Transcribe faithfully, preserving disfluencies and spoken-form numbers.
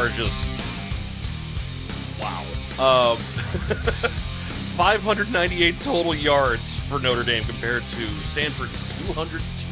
are just wow. Um, five hundred ninety-eight total yards for Notre Dame compared to Stanford's two hundred two.